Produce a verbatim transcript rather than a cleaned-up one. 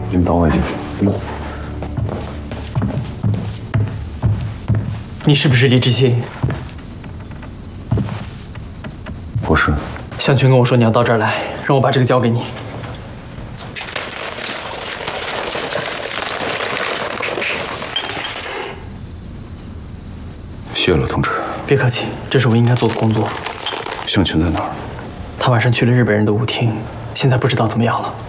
你们等我一下。嗯。 你是不是李志新？ 不是。 向群跟我说你要到这儿来，让我把这个交给你。 谢了，同志。 别客气，这是我应该做的工作。 向群在哪儿？ 他晚上去了日本人的舞厅，现在不知道怎么样了。